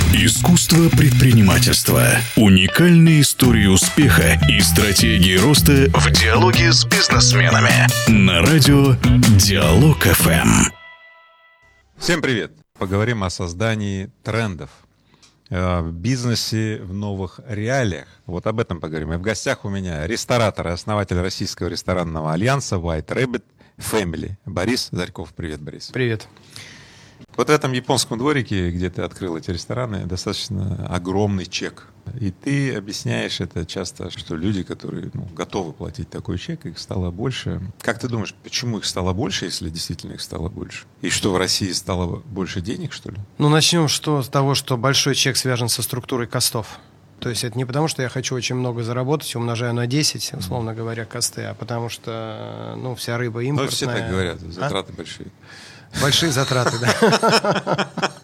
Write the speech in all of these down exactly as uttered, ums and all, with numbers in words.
Искусство предпринимательства. Уникальные истории успеха и стратегии роста в диалоге с бизнесменами. На радио Диалог эф эм. Всем привет! Поговорим о создании трендов в бизнесе в новых реалиях. Вот об этом поговорим. И в гостях у меня ресторатор и основатель Российского ресторанного альянса White Rabbit Family Борис Зарьков. Привет, Борис. Привет. Вот в этом японском дворике, где ты открыл эти рестораны, достаточно огромный чек. И ты объясняешь это часто, что люди, которые ну, готовы платить такой чек, их стало больше. Как ты думаешь, почему их стало больше, если действительно их стало больше? И что в России стало больше денег, что ли? Ну, начнем что, с того, что большой чек связан со структурой костов. То есть это не потому, что я хочу очень много заработать, умножаю на десять, условно говоря, косты, а потому что ну, вся рыба импортная. Ну, все так говорят, затраты а? большие. Большие затраты, да.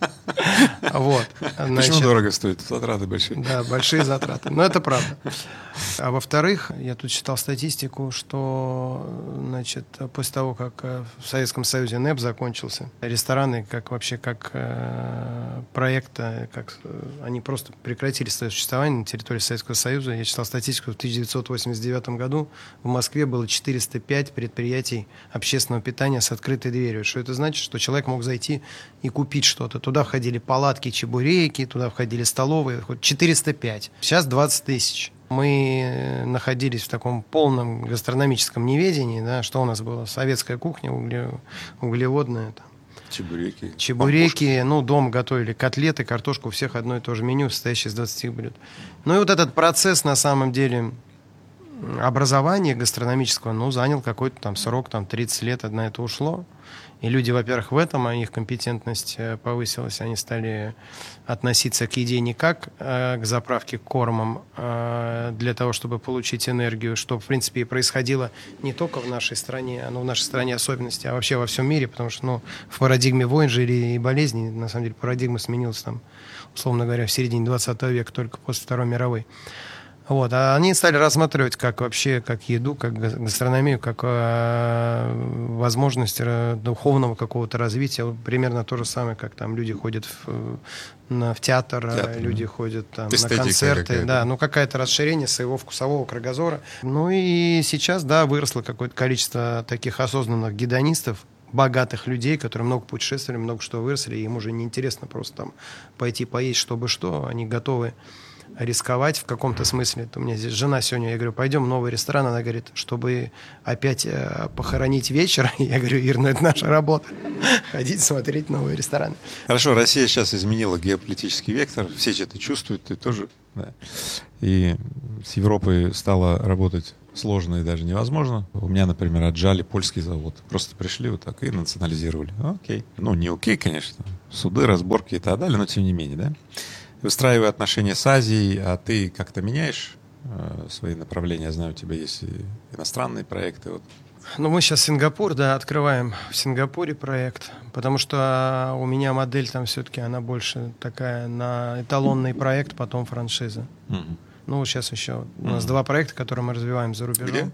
Вот. Почему дорого стоит? Затраты большие. Да, большие затраты. Но это правда. А во-вторых, я тут читал статистику, что значит, после того, как в Советском Союзе НЭП закончился, рестораны как вообще как э, проект, как, они просто прекратили свое существование на территории Советского Союза. Я читал статистику, в тысяча девятьсот восемьдесят девятом году в Москве было четыреста пять предприятий общественного питания с открытой дверью. Что это значит? Что человек мог зайти и купить что-то. Туда входили палатки, чебуреки, туда входили столовые. четыреста пять. Сейчас двадцать тысяч. Мы находились в таком полном гастрономическом неведении, да, что у нас было? Советская кухня, угле, углеводная. Там. Чебуреки. Чебуреки, пампушки. Ну, дома готовили котлеты, картошку, у всех одно и то же меню, состоящее из двадцати блюд. Ну и вот этот процесс, на самом деле, образования гастрономического, ну, занял какой-то там срок, там, тридцать лет, на это ушло. И люди, во-первых, в этом, а их компетентность повысилась, они стали относиться к еде не как э, к заправке кормом э, для того, чтобы получить энергию, что, в принципе, и происходило не только в нашей стране, но в нашей стране особенности, а вообще во всем мире, потому что ну, в парадигме войн жили и болезней, на самом деле парадигма сменилась, там, условно говоря, в середине двадцатого века, только после Второй мировой. Вот. А они стали рассматривать как вообще, как еду, как гастрономию, как э, возможность духовного какого-то развития. Примерно то же самое, как там люди ходят в, на, в театр, театр, люди да. ходят там, на концерты. Да, ну какое-то расширение своего вкусового кругозора. Ну и сейчас, да, выросло какое-то количество таких осознанных гедонистов, богатых людей, которые много путешествовали, много что выросли, и им уже неинтересно просто там пойти поесть, чтобы что, они готовы рисковать в каком-то смысле. Это у меня здесь жена сегодня, я говорю, пойдем в новый ресторан. Она говорит, чтобы опять э, похоронить вечер. Я говорю, Ир, ну это наша работа. Ходить смотреть новые рестораны. Хорошо, Россия сейчас изменила геополитический вектор. Все это чувствуют, ты тоже. Да. И с Европой стало работать сложно и даже невозможно. У меня, например, отжали польский завод. Просто пришли вот так и национализировали. Окей. Ну, не окей, конечно. Суды, разборки и так далее, но тем не менее, да. Выстраивая отношения с Азией, а ты как-то меняешь э, свои направления? Я знаю, у тебя есть и иностранные проекты. Вот. Ну, мы сейчас Сингапур, да, открываем в Сингапуре проект, потому что у меня модель там все-таки, она больше такая на эталонный проект, потом франшиза. Mm-hmm. Ну, сейчас еще у нас mm-hmm. два проекта, которые мы развиваем за рубежом. Где?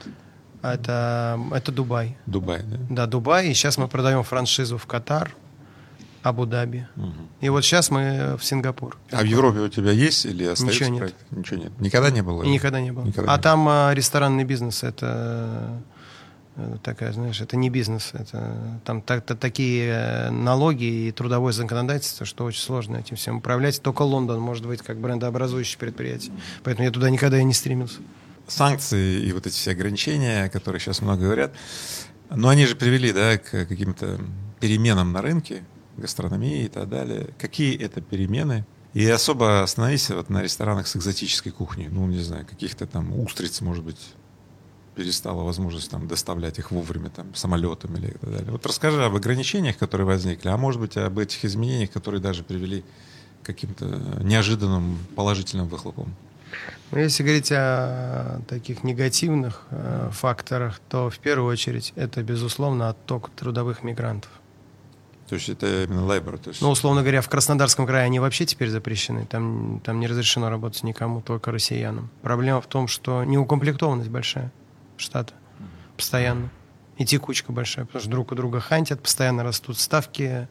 Это, это Дубай. Дубай, да? Да, Дубай, и сейчас мы продаем франшизу в Катар, Абу-Даби. Угу. И вот сейчас мы в Сингапур. А в Европе у тебя есть или остается Ничего проект? Нет. Ничего нет. Никогда не было? И никогда не было. Никогда а не там а, ресторанный бизнес, это такая, знаешь, это не бизнес. Это, там так, так, такие налоги и трудовое законодательство, что очень сложно этим всем управлять. Только Лондон может быть как брендообразующее предприятие. Поэтому я туда никогда и не стремился. Санкции и вот эти все ограничения, о которых сейчас много говорят, но они же привели, да, к каким-то переменам на рынке, гастрономии и так далее. Какие это перемены? И особо остановись вот на ресторанах с экзотической кухней. Ну, не знаю, каких-то там устриц, может быть, перестала возможность там доставлять их вовремя там самолетом или так далее. Вот расскажи об ограничениях, которые возникли, а может быть, об этих изменениях, которые даже привели к каким-то неожиданным положительным выхлопам. Ну, если говорить о таких негативных э, факторах, то в первую очередь это, безусловно, отток трудовых мигрантов. То есть это именно лейбор? То есть... Ну, условно говоря, в Краснодарском крае они вообще теперь запрещены. Там, там не разрешено работать никому, только россиянам. Проблема в том, что неукомплектованность большая штата. Постоянно. И текучка большая, потому что друг у друга хантят, постоянно растут ставки,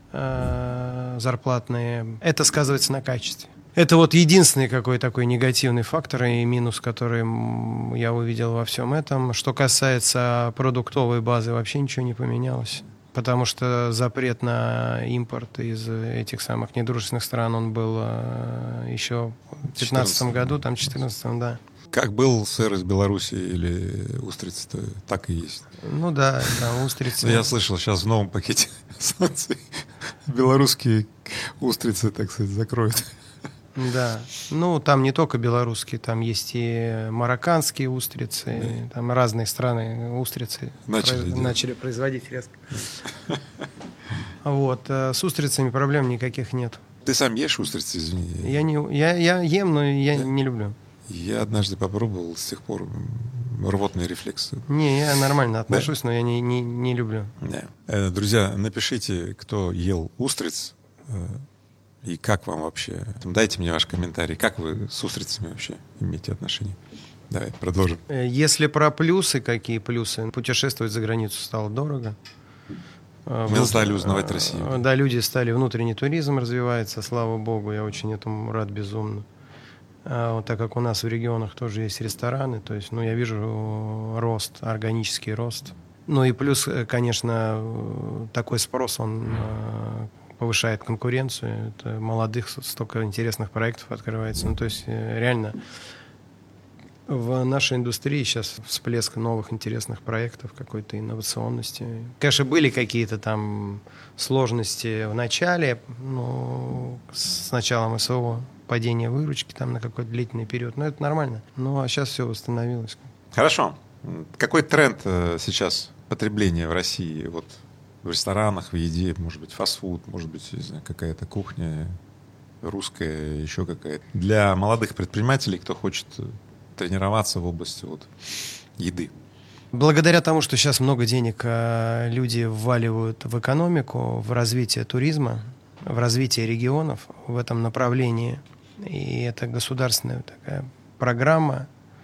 э, зарплатные. Это сказывается на качестве. Это вот единственный какой такой негативный фактор и минус, который я увидел во всем этом. Что касается продуктовой базы, вообще ничего не поменялось. Потому что запрет на импорт из этих самых недружественных стран, он был еще в две тысячи пятнадцатом году, там в две тысячи четырнадцатом, да. Как был сыр из Беларуси или устрицы, так и есть. Ну да, да, устрицы. Я слышал, сейчас в новом пакете санкций белорусские устрицы, так сказать, закроют. Да, ну там не только белорусские, там есть и марокканские устрицы, да. Там разные страны устрицы начали, произ... да. начали производить резко. Вот, с устрицами проблем никаких нет. Ты сам ешь устрицы, извини? Я, не, я, я ем, но я да? не люблю. Я однажды попробовал, с тех пор рвотные рефлексы. Не, я нормально отношусь, да? но я не, не, не люблю. Не. Друзья, напишите, кто ел устриц. И как вам вообще? Дайте мне ваш комментарий. Как вы с устрицами вообще имеете отношения? Давай, продолжим. Если про плюсы, какие плюсы? Путешествовать за границу стало дорого. Мы стали узнавать Россию. Да, люди стали, внутренний туризм развивается, слава богу, я очень этому рад безумно. А вот так как у нас в регионах тоже есть рестораны, то есть, ну, я вижу рост, органический рост. Ну и плюс, конечно, такой спрос, он повышает конкуренцию, это молодых, столько интересных проектов открывается. Ну, то есть реально в нашей индустрии сейчас всплеск новых интересных проектов, какой-то инновационности. Конечно, были какие-то там сложности в начале, ну, с началом СВО, падение выручки там на какой-то длительный период, но это нормально. Ну, а сейчас все восстановилось. Хорошо. Какой тренд сейчас потребления в России? Вот в ресторанах, в еде, может быть, фастфуд, может быть, не знаю, какая-то кухня русская, еще какая-то. Для молодых предпринимателей, кто хочет тренироваться в области вот еды. Благодаря тому, что сейчас много денег люди вваливают в экономику, в развитие туризма, в развитие регионов в этом направлении, и это государственная такая программа,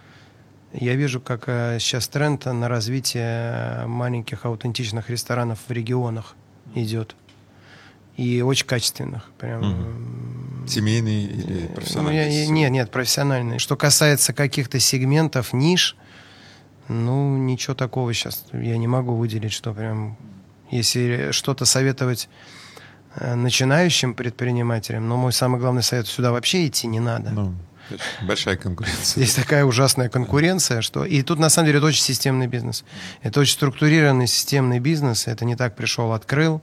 я вижу, как сейчас тренд на развитие маленьких аутентичных ресторанов в регионах идет. И очень качественных. Прям. Угу. Семейные или профессиональные? Ну, я, нет, нет, профессиональные. Что касается каких-то сегментов, ниш, ну, ничего такого сейчас я не могу выделить, что прям... Если что-то советовать начинающим предпринимателям, но мой самый главный совет, сюда вообще идти не надо. Ну. Большая конкуренция. Здесь такая ужасная конкуренция, что... И тут, на самом деле, это очень системный бизнес. Это очень структурированный системный бизнес. Это не так пришел, открыл.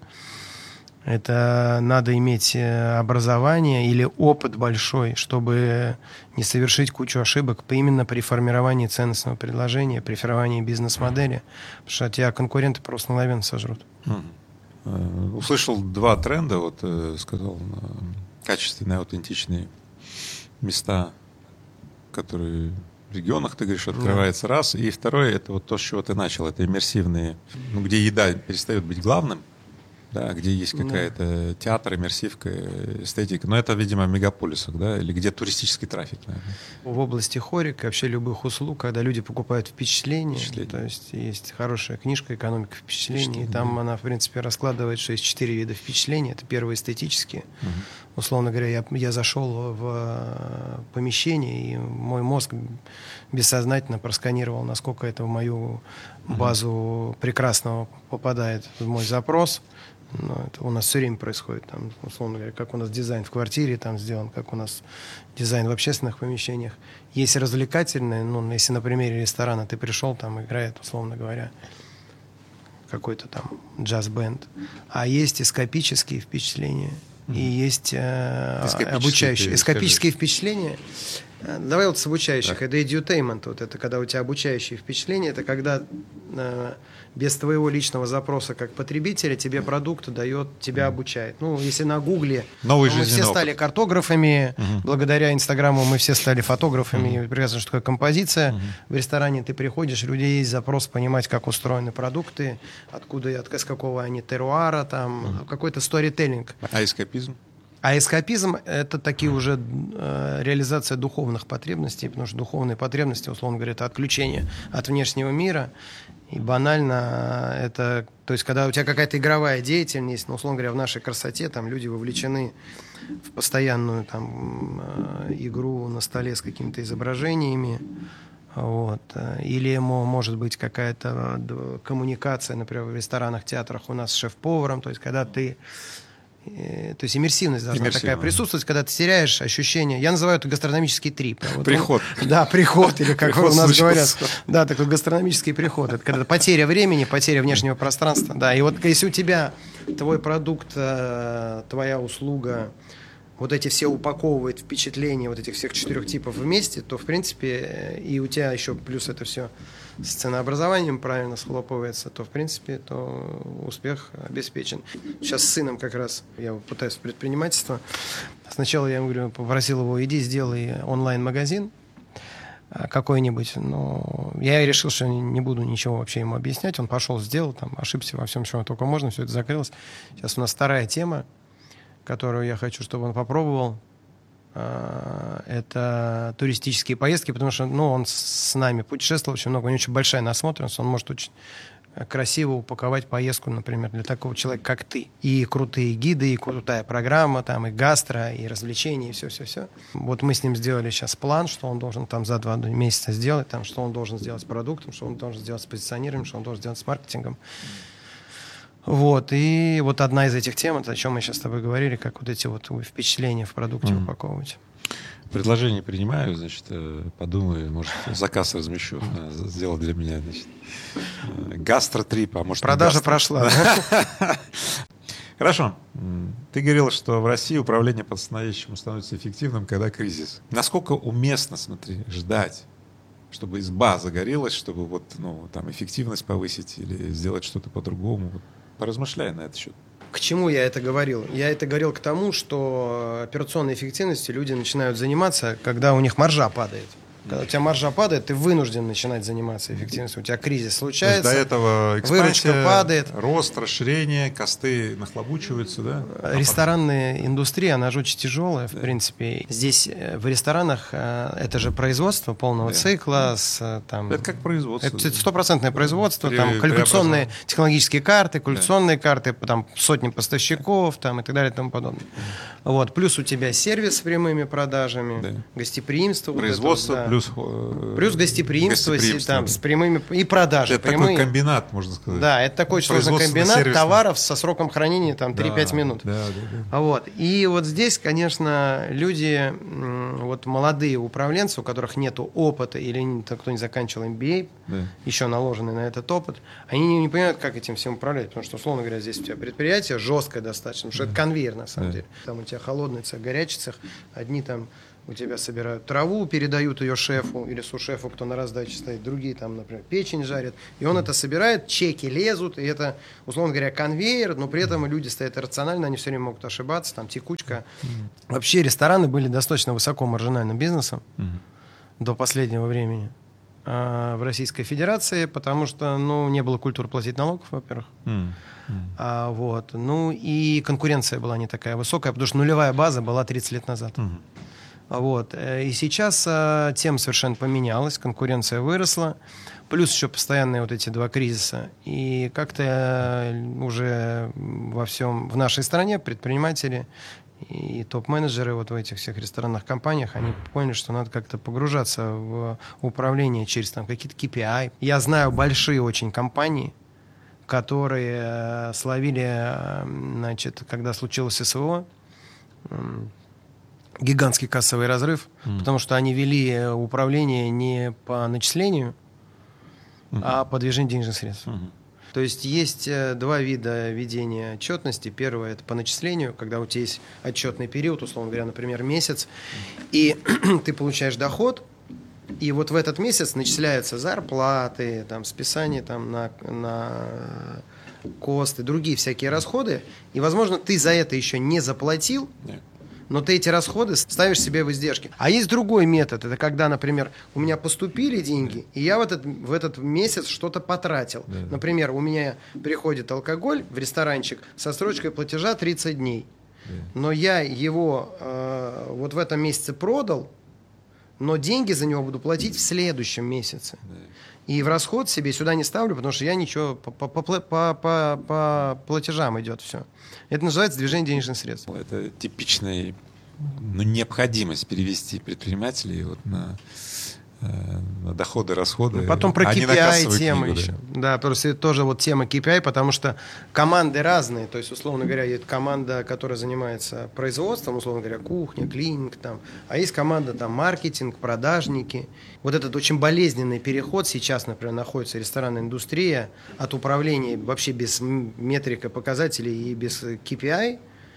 Это надо иметь образование или опыт большой, чтобы не совершить кучу ошибок именно при формировании ценностного предложения, при формировании бизнес-модели. Потому что тебя конкуренты просто мгновенно сожрут. Mm. Услышал два тренда, вот сказал, качественные, аутентичные места, которые в регионах, ты говоришь, открывается, да. Раз. И второе, это вот то, с чего ты начал, это иммерсивные, ну, где еда перестает быть главным, да, где есть какая-то да. театр, иммерсивка, эстетика. Но это, видимо, в мегаполисах, да, или где туристический трафик, наверное. В области хорика, вообще любых услуг, когда люди покупают впечатление, впечатление. То есть есть хорошая книжка «Экономика впечатлений», впечатление, и там да. она, в принципе, раскладывает, что есть четыре вида впечатлений. Это первые эстетические. Угу. Условно говоря, я, я зашел в помещение, и мой мозг бессознательно просканировал, насколько это в мою базу угу. прекрасного попадает в мой запрос. Но это у нас все время происходит, там, условно говоря, как у нас дизайн в квартире там сделан, как у нас дизайн в общественных помещениях. Есть развлекательные, ну, если на примере ресторана ты пришел, там играет, условно говоря, какой-то там джаз-бенд, а есть эскапические впечатления, mm-hmm. и есть э, обучающие. Эскапические впечатления, давай вот с обучающих, да. это edutainment, вот это когда у тебя обучающие впечатления, это когда э, без твоего личного запроса как потребителя тебе продукт дает, тебя обучает. Ну, если на Гугле мы все стали опыт. картографами, угу. благодаря Инстаграму мы все стали фотографами, угу. прекрасно, что такое композиция. Угу. В ресторане ты приходишь, у людей есть запрос понимать, как устроены продукты, откуда, от, с какого они теруара, там, угу. какой-то сторителлинг. А эскапизм? А эскапизм – это такие уже э, реализация духовных потребностей, потому что духовные потребности, условно говоря, это отключение от внешнего мира. И банально это, то есть, когда у тебя какая-то игровая деятельность, ну, условно говоря, в нашей красоте там люди вовлечены в постоянную там э, игру на столе с какими-то изображениями, вот. Или ему может быть какая-то коммуникация, например, в ресторанах, театрах у нас с шеф-поваром, то есть, когда ты То есть иммерсивность должна такая присутствовать, когда ты теряешь ощущение. Я называю это гастрономический трип. Вот, приход. Ну, да, приход, или как приход у нас случился. Говорят. Да, такой гастрономический приход. Это когда потеря времени, потеря внешнего пространства. Да, и вот если у тебя твой продукт, твоя услуга, вот эти все упаковывает впечатления вот этих всех четырех типов вместе, то, в принципе, и у тебя еще плюс это все с ценообразованием правильно схлопывается, то, в принципе, то успех обеспечен. Сейчас с сыном как раз я пытаюсь в предпринимательство. Сначала я ему говорю, попросил его, иди сделай онлайн-магазин какой-нибудь, но я решил, что не буду ничего вообще ему объяснять. Он пошел, сделал, там, ошибся во всем, чем только можно, все это закрылось. Сейчас у нас вторая тема, которую я хочу, чтобы он попробовал. Это туристические поездки, потому что ну, он с нами путешествовал очень много, у него очень большая насмотренность, он может очень красиво упаковать поездку, например, для такого человека, как ты. И крутые гиды, и крутая программа, там, и гастро, и развлечения, и все-все-все. Вот мы с ним сделали сейчас план, что он должен там за два месяца сделать, там, что он должен сделать с продуктом, что он должен сделать с позиционированием, что он должен сделать с маркетингом. Вот, и вот одна из этих тем, это о чем мы сейчас с тобой говорили, как вот эти вот впечатления в продукте mm. упаковывать. Предложение принимаю, значит, подумаю, может, заказ размещу, сделал для меня, значит, гастротрип, а может... Продажа прошла. Хорошо. Ты говорил, что в России управление по-настоящему становится эффективным, когда кризис. Насколько уместно, смотри, ждать, чтобы изба загорелась, чтобы вот, ну, там, эффективность повысить или сделать что-то по-другому? Вот, поразмышляй на этот счет. К чему я это говорил? Я это говорил к тому, что операционной эффективностью люди начинают заниматься, когда у них маржа падает. Когда у тебя маржа падает, ты вынужден начинать заниматься эффективностью. У тебя кризис случается, до этого выручка падает. Рост, расширение, косты нахлобучиваются, да? Ресторанная индустрия, она же очень тяжелая, в да. принципе. Здесь в ресторанах это же производство полного да. цикла. С, там, это как производство. Это стопроцентное производство, При, там квалификационные технологические карты, квалификационные да. карты, там сотни поставщиков там, и так далее и тому подобное. Вот. Плюс у тебя сервис с прямыми продажами, да. гостеприимство. Производство. Вот это, да. Плюс, Плюс гостеприимство, гостеприимство там, с прямыми и продажи. Это прямые. такой комбинат, можно сказать. Да, это такой сложный комбинат товаров со сроком хранения там, три-пять да, минут. Да, да, да. Вот. И вот здесь, конечно, люди, вот молодые управленцы, у которых нет опыта или кто не заканчивал эм би эй, да. еще наложенный на этот опыт, они не, не понимают, как этим всем управлять. Потому что, условно говоря, здесь у тебя предприятие жесткое достаточно, потому что да. это конвейер на самом да. деле. Там у тебя холодный цех, горячий цех, одни там у тебя собирают траву, передают ее шефу или су-шефу, кто на раздаче стоит, другие там, например, печень жарят, и он это собирает, чеки лезут, и это, условно говоря, конвейер, но при этом люди стоят рационально, они все время могут ошибаться, там текучка. Вообще рестораны были достаточно высоко маржинальным бизнесом до последнего времени а, в Российской Федерации, потому что, ну, не было культуры платить налогов, во-первых. А, вот, ну и конкуренция была не такая высокая, потому что нулевая база была тридцать лет назад. Вот. И сейчас а, тема совершенно поменялась, конкуренция выросла, плюс еще постоянные вот эти два кризиса. И как-то уже во всем, в нашей стране предприниматели и топ-менеджеры вот в этих всех ресторанных компаниях, они поняли, что надо как-то погружаться в управление через там, какие-то кей пи ай. Я знаю большие очень компании, которые словили, значит, когда случилось эс вэ о, гигантский кассовый разрыв, mm. потому что они вели управление не по начислению, mm-hmm. а по движению денежных средств. Mm-hmm. То есть есть два вида ведения отчетности. Первое – это по начислению, когда у тебя есть отчетный период, условно говоря, например, месяц, и ты получаешь доход, и вот в этот месяц начисляются зарплаты, там, списание там, на, на косты, другие всякие расходы, и, возможно, ты за это еще не заплатил, yeah. но ты эти расходы ставишь себе в издержки. А есть другой метод. Это когда, например, у меня поступили деньги, и я в этот, в этот месяц что-то потратил. Например, у меня приходит алкоголь в ресторанчик со срочкой платежа тридцать дней. да. но я его э, вот в этом месяце продал, но деньги за него буду платить в следующем месяце. Да. И в расход себе сюда не ставлю, потому что я ничего по, по, по, по, по, по платежам идет все. Это называется движение денежных средств. Это типичная, ну, необходимость перевести предпринимателей вот на, на доходы, расходы. Потом про а кей пи ай книгу, тема да. еще. Да, просто это тоже вот тема кей пи ай, потому что команды разные. То есть, условно говоря, есть команда, которая занимается производством, условно говоря, кухня, клининг, там. А есть команда там маркетинг, продажники. Вот этот очень болезненный переход сейчас, например, находится ресторанная индустрия от управления вообще без метрика показателей и без кей пи ай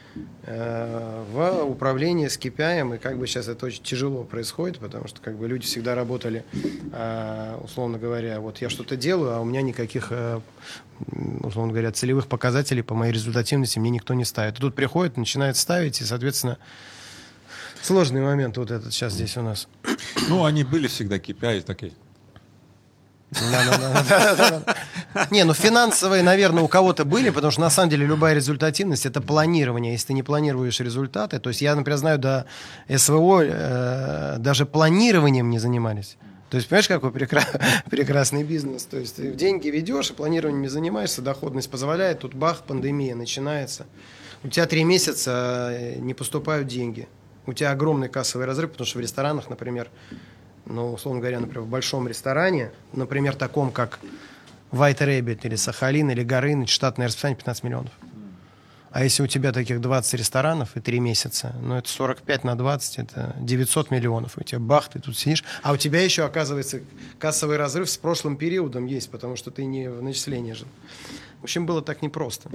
в управлении с кей пи ай, и как бы сейчас это очень тяжело происходит, потому что как бы люди всегда работали, условно говоря, вот я что-то делаю, а у меня никаких, условно говоря, целевых показателей по моей результативности мне никто не ставит. И тут приходит, начинает ставить, и, соответственно, сложный момент вот этот сейчас здесь у нас. Ну, они были всегда кей пи ай такие. Не, ну финансовые, наверное, у кого-то были, потому что на самом деле любая результативность — это планирование. Если ты не планируешь результаты, то есть я, например, знаю, до эс вэ о э, даже планированием не занимались. То есть, понимаешь, какой прекра- прекрасный бизнес. То есть ты деньги ведешь, и планированием не занимаешься, доходность позволяет, тут бах, пандемия начинается. У тебя три месяца не поступают деньги. У тебя огромный кассовый разрыв, потому что в ресторанах, например, ну, условно говоря, например, в большом ресторане, например, таком, как White Rabbit или Сахалин или Горыныч, штатное расписание пятнадцать миллионов. А если у тебя таких двадцать ресторанов и три месяца, ну, это сорок пять на двадцать, это девятьсот миллионов. У тебя бах, ты тут сидишь. А у тебя еще, оказывается, кассовый разрыв с прошлым периодом есть, потому что ты не в начислении жил. В общем, было так непросто.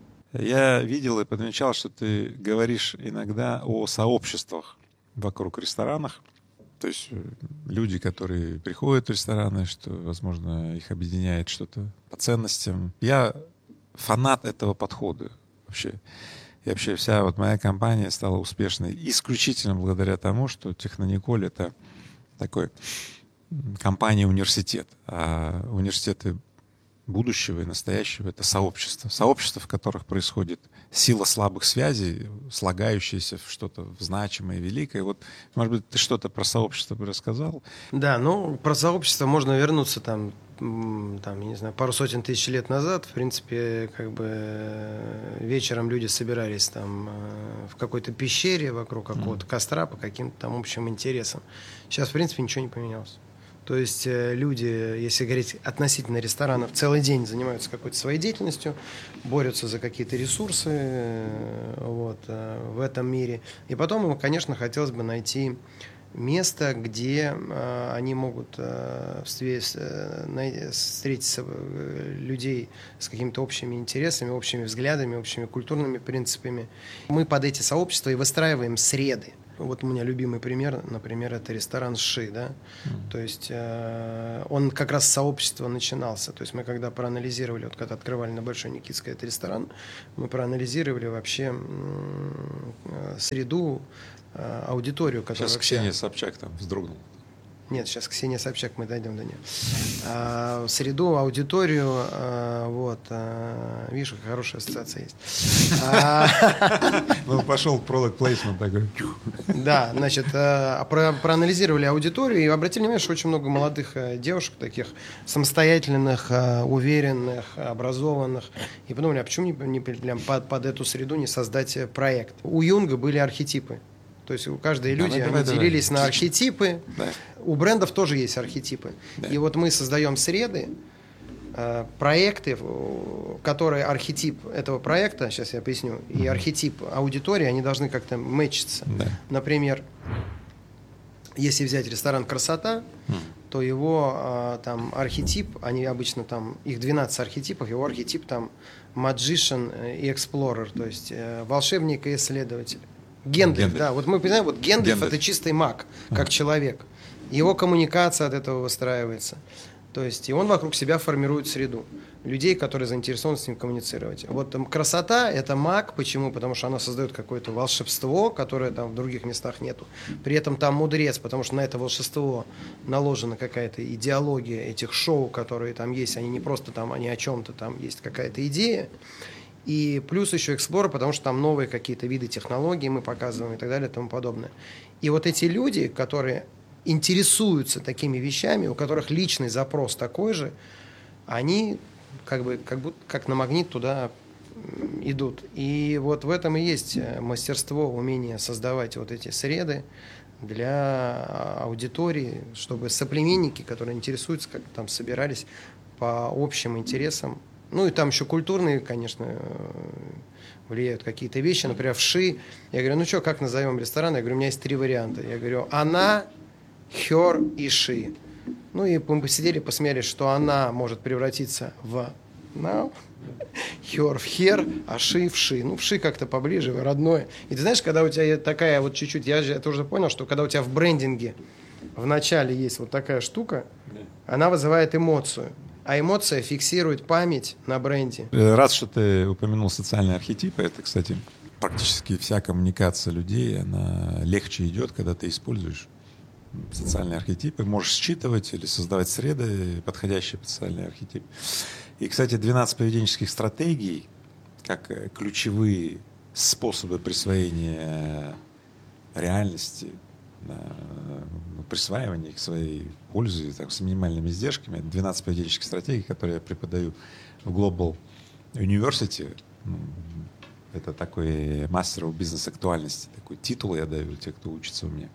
Я видел и подмечал, что ты говоришь иногда о сообществах вокруг ресторанов. То есть люди, которые приходят в рестораны, что, возможно, их объединяет что-то по ценностям. Я фанат этого подхода вообще. И вообще вся вот моя компания стала успешной исключительно благодаря тому, что Технониколь — это такой компания-университет. А университеты будущего и настоящего — это сообщество. Сообщества, в которых происходит сила слабых связей, слагающаяся в что-то значимое и великое. Вот, может быть, ты что-то про сообщество бы рассказал? Да, ну, про сообщество можно вернуться там, там, я не знаю, пару сотен тысяч лет назад. В принципе, как бы вечером люди собирались там в какой-то пещере вокруг какого-то костра по каким-то там общим интересам. Сейчас, в принципе, ничего не поменялось. То есть люди, если говорить относительно ресторанов, целый день занимаются какой-то своей деятельностью, борются за какие-то ресурсы вот, в этом мире. И потом им, конечно, хотелось бы найти место, где э, они могут э, встретить людей с какими-то общими интересами, общими взглядами, общими культурными принципами. Мы под эти сообщества и выстраиваем среды. Вот у меня любимый пример, например, это ресторан Ши, да, mm. то есть э, он как раз с сообщества начинался, то есть мы когда проанализировали, вот когда открывали на Большой Никитской этот ресторан, мы проанализировали вообще э, среду, э, аудиторию, которая Сейчас вообще... Ксения Собчак там вздрогнула. Нет, сейчас Ксения Собчак, мы дойдем до нее. А, среду, аудиторию, а, вот, а, видишь, хорошая ассоциация есть. Ну, пошел product placement такой. Да, значит, проанализировали аудиторию и обратили внимание, что очень много молодых девушек, таких самостоятельных, уверенных, образованных, и подумали, а почему не под эту среду не создать проект? У Юнга были архетипы. То есть у каждой люди, давай, они давай, делились давай. на архетипы. Да. У брендов тоже есть архетипы. Да. И вот мы создаем среды, э, проекты, которые архетип этого проекта, сейчас я поясню, и mm-hmm. архетип аудитории, они должны как-то мэчиться. Да. Например, если взять ресторан «Красота», mm-hmm. то его э, там архетип, они обычно там, их двенадцать архетипов, его архетип там magician и explorer, то есть э, волшебник и исследователь. Гендальф, Гендальф, да, вот мы понимаем, вот Гендальф, Гендальф. Это чистый маг, как а. человек. Его коммуникация от этого выстраивается. То есть, и он вокруг себя формирует среду людей, которые заинтересованы с ним коммуницировать. Вот там красота – это маг. Почему? Потому что она создает какое-то волшебство, которое там в других местах нету. При этом там мудрец, потому что на это волшебство наложена какая-то идеология этих шоу, которые там есть. Они не просто там, они о чем-то, там есть какая-то идея. И плюс еще Explorer, потому что там новые какие-то виды технологий мы показываем и так далее и тому подобное. И вот эти люди, которые интересуются такими вещами, у которых личный запрос такой же, они как бы как, будто, как на магнит туда идут. И вот в этом и есть мастерство, умение создавать вот эти среды для аудитории, чтобы соплеменники, которые интересуются, как там собирались по общим интересам. Ну и там еще культурные, конечно, влияют какие-то вещи. Например, вши. Я говорю, ну что, как назовем ресторан? Я говорю, у меня есть три варианта. Я говорю, она, хер и ши. Ну и мы посидели, посмеялись, что она может превратиться в now, хер в хер, а ши в ши. Ну, вши как-то поближе, родное. И ты знаешь, когда у тебя такая вот чуть-чуть, я же тоже понял, что когда у тебя в брендинге в начале есть вот такая штука, она вызывает эмоцию. А эмоция фиксирует память на бренде. Рад, что ты упомянул социальные архетипы. Это, кстати, практически вся коммуникация людей, она легче идет, когда ты используешь социальные архетипы. Можешь считывать или создавать среды, подходящие под социальные архетипы. И, кстати, двенадцать поведенческих стратегий, как ключевые способы присвоения реальности, присваивания их своей пользы так, с минимальными издержками. двенадцать поведенческих стратегий, которые я преподаю в Global University. Это такой Master of Business актуальности, такой титул я даю для тех, кто учится у меня.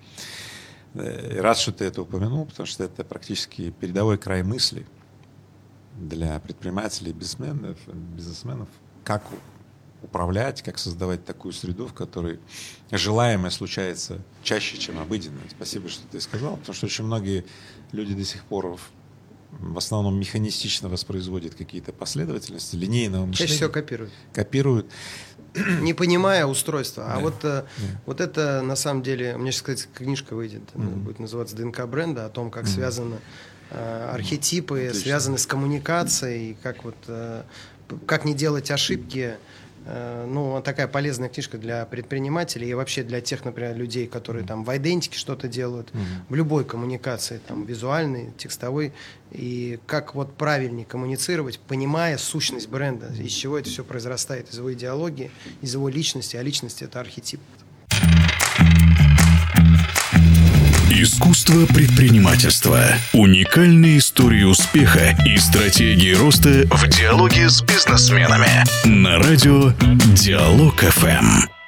И рад, что ты это упомянул, потому что это практически передовой край мысли для предпринимателей, бизнесменов, бизнесменов, как управлять, как создавать такую среду, в которой желаемое случается чаще, чем обыденное. Спасибо, что ты сказал, потому что очень многие люди до сих пор в основном механистично воспроизводят какие-то последовательности, линейного мышления. Чаще всего копируют. Копируют. Не понимая устройства. А да. вот, да. вот это, на самом деле, у меня сейчас, кстати, книжка выйдет, mm-hmm. будет называться «ДНК бренда», о том, как mm-hmm. связаны э, архетипы, Отлично. связаны с коммуникацией, как, вот, э, как не делать ошибки. Ну, такая полезная книжка для предпринимателей и вообще для тех, например, людей, которые там в айдентике что-то делают, mm-hmm. в любой коммуникации, там, визуальной, текстовой, и как вот правильнее коммуницировать, понимая сущность бренда, из чего это все произрастает, из его идеологии, из его личности, а личность — это архетип. Искусство предпринимательства. Уникальные истории успеха и стратегии роста в диалоге с бизнесменами. На радио Диалог эф эм.